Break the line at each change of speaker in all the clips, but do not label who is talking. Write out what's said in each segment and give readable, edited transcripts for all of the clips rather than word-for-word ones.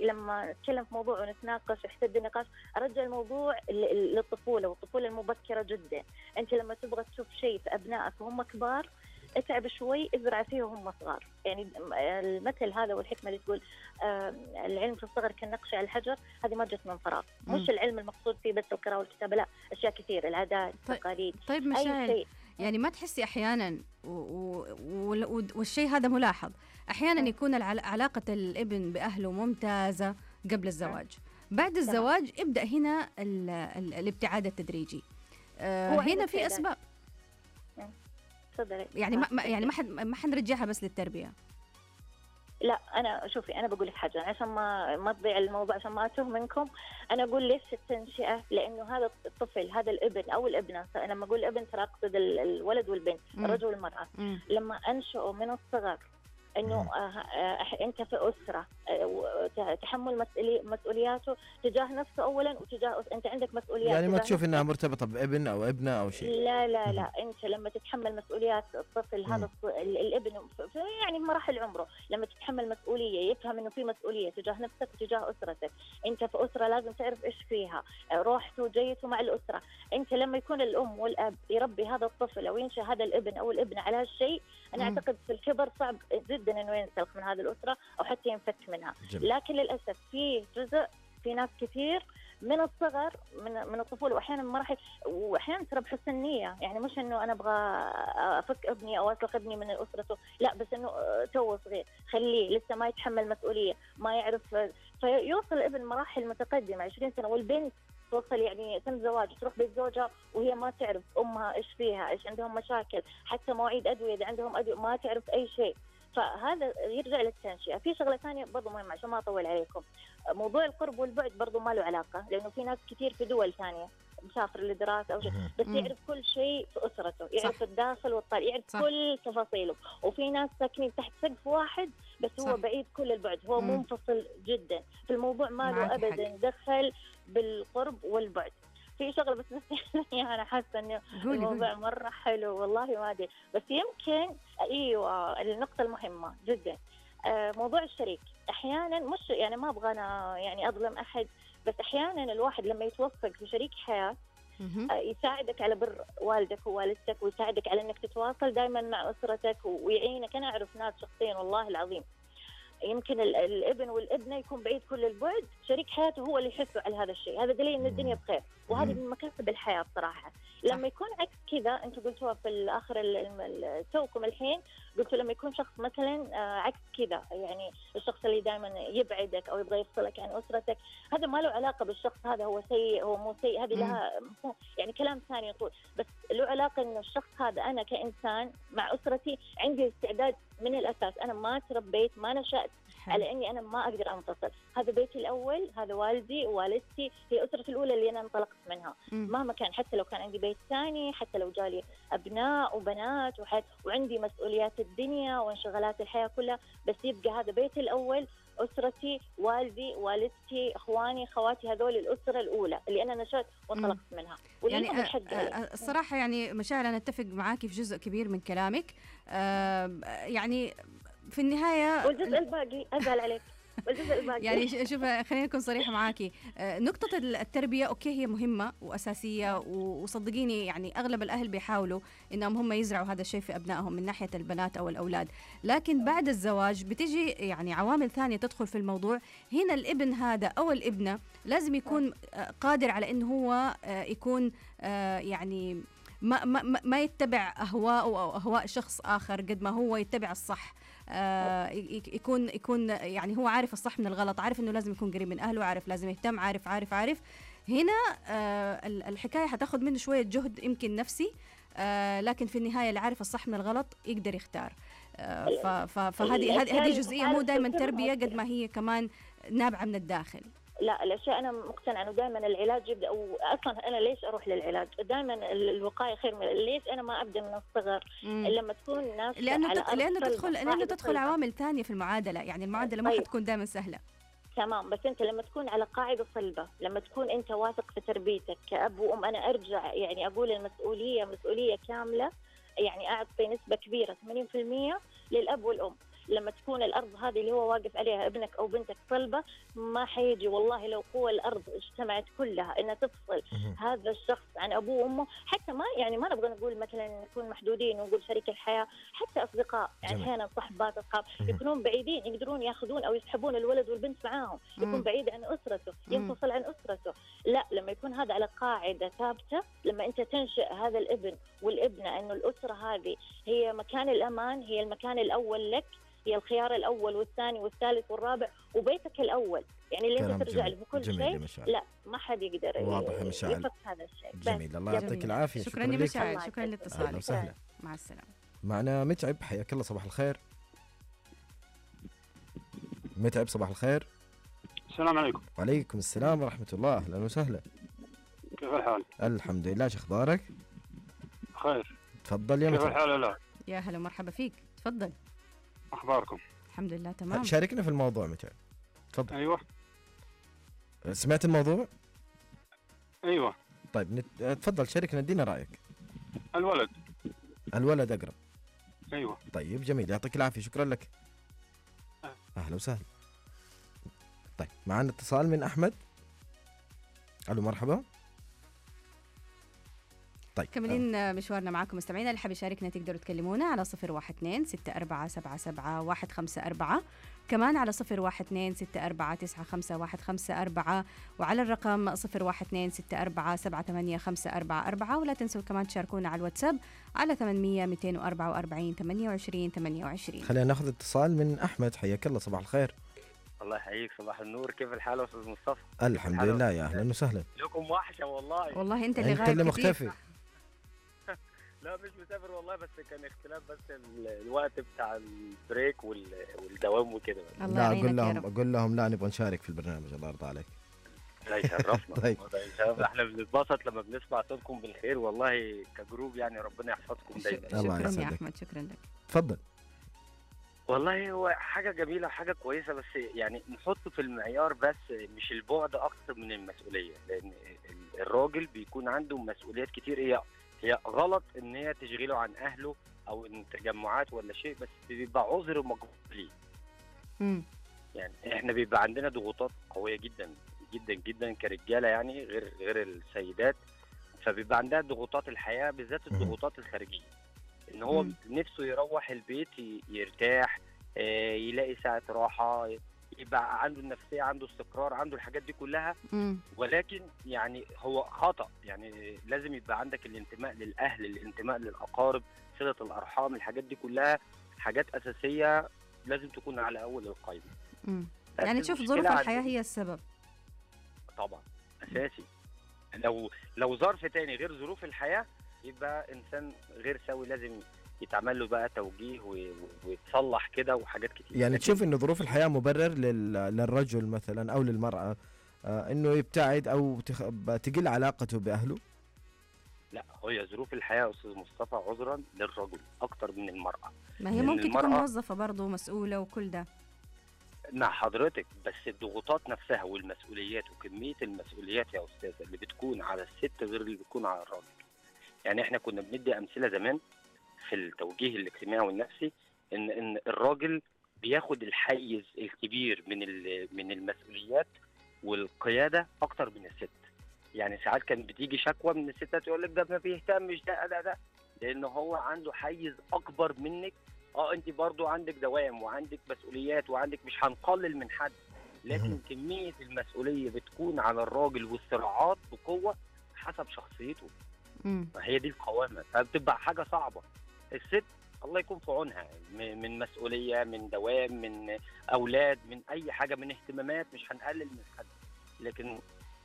لما نتكلم في موضوع ونتناقش ويحتد النقاش أرجع الموضوع للطفولة والطفولة المبكرة جدا. أنت لما تبغى تشوف شيء في أبنائك وهم كبار اتعب شوي، ازرع فيه وهم صغار. يعني المثل هذا والحكمة اللي تقول العلم في الصغر كالنقش على الحجر، هذه ما جت من فراغ. مش العلم المقصود فيه بس القراءة والكتابة، لا، أشياء كثير، العادات، التقاليد.
طيب مشاعل، يعني ما تحسي أحيانا والشيء هذا ملاحظ أحيانا يكون علاقة الابن بأهله ممتازة قبل الزواج، بعد الزواج يبدأ هنا الابتعاد التدريجي. هنا في أسباب يعني ما حنرجعها بس للتربية.
لا أنا شوفي، أنا بقول لك حاجة عشان ما تضيع الموضوع، عشان ما أتوه منكم. أنا أقول ليش التنشئة، لأنه هذا الطفل، هذا الابن أو الابنة، لما أقول ابن ترى أقصد الولد والبنت، الرجل والمرأة، لما أنشأه من الصغر إنه أنت في أسرة، تحمل مسؤولياته تجاه نفسه أولا وتجاه أنت عندك مسؤوليات.
يعني ما تشوف إنها مرتبطة بابن أو ابنة أو شيء.
لا لا لا، أنت لما تتحمل مسؤوليات الطفل هذا الابن يعني في مراحل عمره، لما تتحمل مسؤولية يفهم إنه في مسؤولية تجاه نفسك وتجاه أسرتك. أنت في أسرة لازم تعرف إيش فيها، روحته وجيته مع الأسرة. أنت لما يكون الأم والأب يربي هذا الطفل أو ينشأ هذا الابن أو الابنة على هالشيء، أنا أعتقد في الكبر صعب جدا إنه ينسلخ من هذه الأسرة أو حتى ينفك منها. لكن للأسف في جزء، في ناس كثير من الصغر من الطفولة وأحيانا مراحل، وأحيانا ترى بحسن نية، يعني مش إنه أنا أبغى أفك ابني أو أسلخ ابني من أسرته، لا، بس إنه توه صغير، خليه لسه ما يتحمل مسؤولية، ما يعرف، فيوصل الابن مراحل متقدمة 20 سنة، والبنت توصل يعني سن زواج تروح بيت زوجها وهي ما تعرف أمها إيش فيها، إيش عندهم مشاكل، حتى مواعيد أدوية إذا عندهم أدوية ما تعرف أي شيء. فهذا يرجع للتنشئة. في شغلة ثانية برضو مهمة عشان ما أطول عليكم، موضوع القرب والبعد برضو ما له علاقة، لأنه في ناس كثير في دول ثانية مسافر لدراسة أو شيء، بس يعرف كل شيء في أسرته، يعرف صح. الداخل والطالع، يعرف صح. كل تفاصيله. وفي ناس ساكنين تحت سقف واحد بس هو صح. بعيد كل البعد، هو منفصل جدا في الموضوع، ما له أبدا دخل بالقرب والبعد. في شغله بس يعني أنا حاسة إنه الموضوع مرة حلو، والله ما أدري، بس يمكن أيوة النقطة المهمة جدا موضوع الشريك. أحيانا مش يعني ما أبغى أنا يعني أظلم أحد، بس أحيانا الواحد لما يتوفق في شريك حياة يساعدك على بر والدك ووالدتك، ويساعدك على إنك تتواصل دائما مع أسرتك ويعينك. أنا أعرف ناس شخصيا والله العظيم يمكن الابن والابنة يكون بعيد كل البعد، شريك حياته هو اللي يحسه على هذا الشيء. هذا دليل ان الدنيا بخير، وهذه من مكاسب الحياة بصراحة. لما يكون عكس كذا، انتم قلتوها في الاخر توكم الحين، قلتوا لما يكون شخص مثلا عكس كذا، يعني الشخص اللي دائما يبعدك او يبغى يفصلك عن اسرتك، هذا ما له علاقة بالشخص هذا هو سيء هو مو سيء، هذه لها يعني كلام ثاني يقول، بس له علاقة انه الشخص هذا انا كإنسان مع اسرتي عندي استعداد من الاساس، انا ما تربيت ما نشأت على اني انا ما اقدر انفصل. هذا بيتي الاول، هذا والدي ووالدتي، هي اسرتي الاولى اللي انا انطلقت منها مهما كان، حتى لو كان عندي بيت ثاني، حتى لو جالي ابناء وبنات وعندي مسؤوليات الدنيا وانشغالات الحياه كلها، بس يبقى هذا بيتي الاول، اسرتي، والدي، والدتي، اخواني، خواتي، هذول الاسره الاولى اللي انا نشأت وانطلقت منها.
يعني الصراحه يعني مشاعر انا اتفق معاكي في جزء كبير من كلامك. يعني في النهاية
والجزء الباقي أزعل عليك والجزء الباقي
يعني شوف خلينا نكون صريحة معاكي. نقطة التربية أوكي هي مهمة وأساسية، وصدقيني يعني أغلب الأهل بيحاولوا إنهم هم يزرعوا هذا الشيء في أبنائهم من ناحية البنات أو الأولاد، لكن بعد الزواج بتجي يعني عوامل ثانية تدخل في الموضوع. هنا الابن هذا أو الابنة لازم يكون قادر على إنه هو يكون يعني ما يتبع أهواء أو أهواء شخص آخر قد ما هو يتبع الصح. يكون يعني هو عارف الصح من الغلط، عارف إنه لازم يكون قريب من أهله، عارف لازم يهتم، عارف هنا الحكاية حتاخد منه شوية جهد يمكن نفسي، لكن في النهاية اللي عارف الصح من الغلط يقدر يختار. فهذه جزئية مو دايما تربية قد ما هي كمان نابعة من الداخل.
لا الأشياء أنا مقتنعة إنه دائما العلاج يبدأ، وأصلا أنا ليش أروح للعلاج؟ دائما الوقاية خير من ليش أنا ما أبدأ من الصغر لما تكون ناس
لأنه تدخل عوامل ثانية في المعادلة، يعني المعادلة ما حتكون دائما سهلة.
تمام، بس أنت لما تكون على قاعدة صلبة، لما تكون أنت واثق في تربيتك كأب وأم، أنا أرجع يعني أقول المسؤولية مسؤولية كاملة، يعني أعطي نسبة كبيرة 80% للأب والأم. لما تكون الارض هذه اللي هو واقف عليها ابنك او بنتك صلبه، ما حيجي والله لو قوى الارض اجتمعت كلها انها تفصل هذا الشخص عن ابوه وامه. حتى ما يعني ما نبغى نقول مثلا نكون محدودين ونقول شريك الحياه، حتى اصدقاء يعني احيانا صحبات اصحاب يكونون بعيدين، يقدرون ياخذون او يسحبون الولد والبنت معاهم، يكون بعيد عن اسرته، ينفصل عن اسرته. لا، لما يكون هذا على قاعده ثابته، لما انت تنشئ هذا الابن والابنه انه الاسره هذه هي مكان الامان، هي المكان الاول لك، هي الخيار الاول والثاني والثالث والرابع وبيتك الاول، يعني اللي انت ترجع له بكل شيء. لا، ما حد يقدر
واضح يا مشاعر.
يفك هذا الشيء.
جميل، الله يعطيك العافيه.
شكرا يا مشاعر، شكرا لاتصالك.
وسهلا.
مع السلامه.
معنا متعب، حياك الله، صباح الخير. متعب صباح الخير.
السلام عليكم.
وعليكم السلام ورحمه الله، اهلا وسهلا.
كيف الحال؟
الحمد لله، شو اخبارك؟
خير.
تفضل يا
كيف
متعب.
الحال؟ لا
يا هلا ومرحبا فيك، تفضل.
اخباركم؟
الحمد لله تمام.
شاركنا في الموضوع متعب، تفضل.
ايوه
سمعت الموضوع؟
ايوه.
طيب تفضل شاركنا، ادينا رايك. الولد اقرب.
ايوه.
طيب جميل، يعطيك العافيه، شكرا لك. اهلا وسهلا. طيب معنا اتصال من احمد. الو مرحبا. طيب
كملين مشوارنا معكم مستمعينا. اللي حاب يشاركنا تقدروا تكلمونا على 012-6477-154، كمان على 012-6495-154، وعلى الرقم 012-6478-544. ولا تنسوا كمان تشاركونا على الواتساب على 800-244-28-28.
خلينا ناخذ اتصال من احمد، حياك الله، صباح الخير.
الله يحييك، صباح النور. كيف الحال يا استاذ مصطفى؟
الحمد لله، يا اهلا وسهلا.
لكم وحشه والله.
والله انت اللي
انت
غايب
اللي
كتير.
مختفي.
لا مش مسافر والله، بس كان اختلاف بس الوقت بتاع البريك والدوام وكده.
الله
لا
يعينك يا رب.
اقول لهم لا، نبغى نشارك في البرنامج، الله يرضى عليك.
لا يشرفنا.
طيب.
احنا بنتبسط لما بنسمع صوتكم بالخير والله كجروب، يعني ربنا يحفظكم دايما.
الله
شكرا يا
يسعدك.
احمد، شكرا لك.
تفضل.
والله هو حاجه جميله وحاجه كويسه، بس يعني نحط في المعيار بس مش البعد اكتر من المسؤوليه، لان الراجل بيكون عنده مسؤوليات كتير. هي غلط ان هي تشغله عن اهله او ان تجمعات ولا شيء، بس بيبقى عذر مقبول ليه. يعني احنا بيبقى عندنا ضغوطات قويه جدا جدا جدا كرجاله، يعني غير السيدات، فبيبقى عندها ضغوطات الحياه، بالذات الضغوطات الخارجيه، ان هو نفسه يروح البيت يرتاح، يلاقي ساعه راحه، يبقى عنده النفسيه، عنده استقرار، عنده الحاجات دي كلها. ولكن يعني هو خطأ، يعني لازم يبقى عندك الانتماء للاهل، الانتماء للاقارب، صله الارحام، الحاجات دي كلها حاجات اساسيه لازم تكون على اول القائمه.
يعني تشوف ظروف الحياه هي السبب. طبعا
اساسي. لو ظرف تاني غير ظروف الحياه يبقى انسان غير سوي، لازم يتعمل له بقى توجيه ويتصلح كده وحاجات كتير.
يعني تشوف انه ظروف الحياه مبرر للرجل مثلا او للمراه انه يبتعد او تقل علاقته باهله؟
لا، هي ظروف الحياه يا استاذ مصطفى عذرا للرجل اكتر من المراه.
ما هي ممكن تكون موظفه برضه مسؤوله وكل ده
مع حضرتك، بس الضغوطات نفسها والمسؤوليات وكميه المسؤوليات يا استاذ اللي بتكون على الست غير اللي بتكون على الراجل. يعني احنا كنا بندي امثله زمان في التوجيه الاجتماعي والنفسي ان الراجل بياخد الحيز الكبير من المسؤوليات والقياده اكتر من الست. يعني ساعات كان بتيجي شكوى من الستات يقول لك ده ما بيهتمش، ده لان هو عنده حيز اكبر منك. انت برضو عندك دوام وعندك مسؤوليات وعندك، مش هنقلل من حد، لكن كميه المسؤوليه بتكون على الراجل والصراعات بقوه حسب شخصيته. هي دي القوامه، فبتبقى حاجه صعبه. الست الله يكون في عونها من مسؤوليه، من دوام، من اولاد، من اي حاجه، من اهتمامات، مش هنقلل من حد، لكن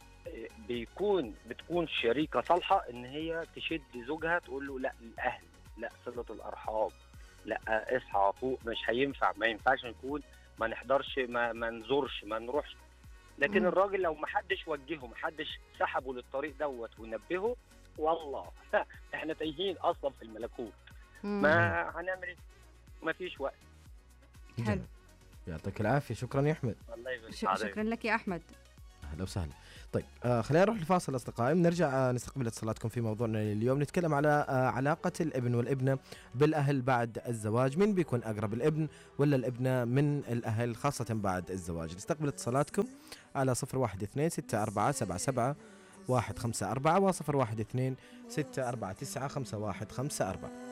بتكون شريكه صالحه ان هي تشد زوجها، تقول له لا الاهل، لا صله الارحام، لا اصحى فوق، مش هينفع، ما ينفعش نكون ما نحضرش، ما نزورش، ما نروحش. لكن الراجل لو ما حدش وجهه، ما حدش سحبه للطريق دوت ونبهه، والله احنا تايهين اصلا في الملكوت. ما هنعمل ايه؟ ما فيش وقت.
حلو،
يعطيك العافيه، شكرا يا احمد.
الله يبارك.
شكرا لك يا احمد.
أهلا وسهلا. طيب خلينا نروح لفاصل أصدقائي، نرجع نستقبل اتصالاتكم في موضوعنا اليوم. نتكلم على علاقة الابن والابنة بالأهل بعد الزواج. مين بيكون أقرب، الابن ولا الابنة من الأهل خاصة بعد الزواج؟ نستقبل اتصالاتكم على 012-64-77-154 و 012-649-5154.